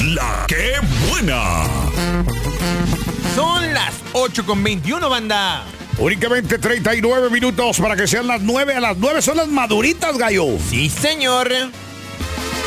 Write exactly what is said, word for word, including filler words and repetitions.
La que buena. Son las ocho con veintiuno, banda. Únicamente treinta y nueve minutos para que sean las nueve. A las nueve son las maduritas, gallo. Sí, señor.